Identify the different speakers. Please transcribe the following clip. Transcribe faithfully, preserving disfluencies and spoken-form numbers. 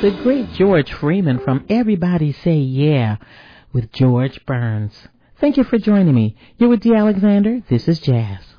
Speaker 1: the great George Freeman from Everybody Say Yeah with George Burns. Thank you for joining me. You're with Dee Alexander. This is Jazz.